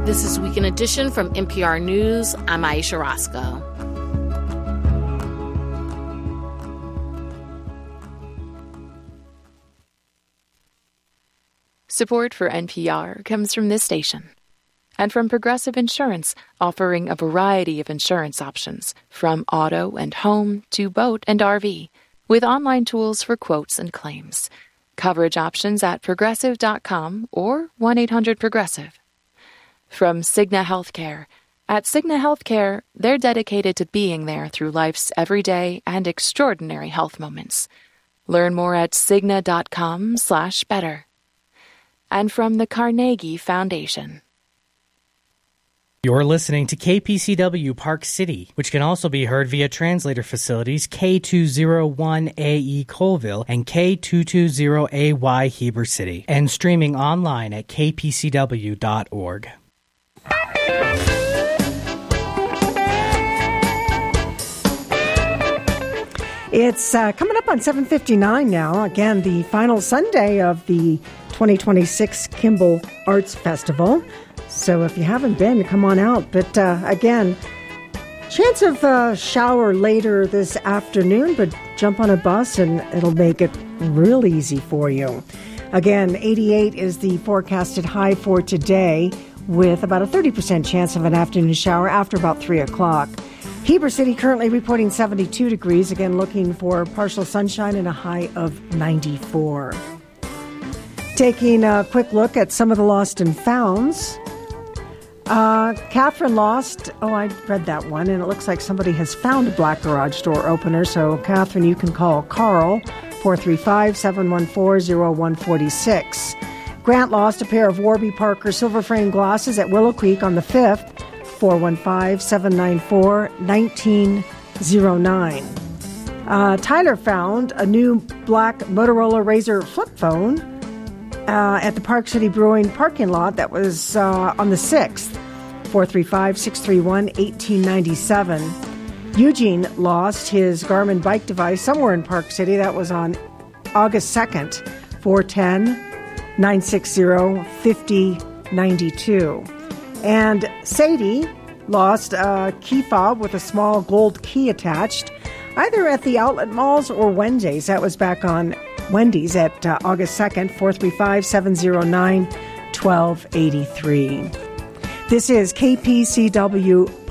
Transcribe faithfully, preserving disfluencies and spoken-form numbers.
This is Weekend Edition from N P R News. I'm Aisha Roscoe. Support for N P R comes from this station and from Progressive Insurance, offering a variety of insurance options, from auto and home to boat and R V, with online tools for quotes and claims. Coverage options at progressive dot com or one eight hundred progressive. From Cigna Healthcare. At Cigna Healthcare, they're dedicated to being there through life's everyday and extraordinary health moments. Learn more at cigna dot com slash better. And from the Carnegie Foundation. You're listening to K P C W Park City, which can also be heard via translator facilities K two oh one A E Colville and K two twenty A Y Heber City, and streaming online at k p c w dot org. It's uh, coming up on seven fifty-nine now. Again, the final Sunday of the twenty twenty-six Kimball Arts Festival. So if you haven't been, come on out. But uh, again, chance of a shower later this afternoon, but jump on a bus and it'll make it real easy for you. Again, eighty-eight is the forecasted high for today, with about a thirty percent chance of an afternoon shower after about three o'clock. Heber City currently reporting seventy-two degrees, again looking for partial sunshine and a high of ninety-four. Taking a quick look at some of the lost and founds. Uh, Catherine lost, oh, I read that one, and it looks like somebody has found a black garage door opener. So, Catherine, you can call Carl, four three five, seven one four, zero one four six. Grant lost a pair of Warby Parker silver frame glasses at Willow Creek on the fifth, four one five, seven nine four, one nine zero nine. Uh, Tyler found a new black Motorola Razr flip phone uh, at the Park City Brewing parking lot. That was uh, on the sixth, four three five, six three one, one eight nine seven. Eugene lost his Garmin bike device somewhere in Park City. That was on August second, four one zero, nine six zero, five zero nine two. And Sadie lost a key fob with a small gold key attached, either at the outlet malls or Wendy's. That was back on Wendy's at uh, August second, four three five, seven zero nine, one two eight three. This is K P C W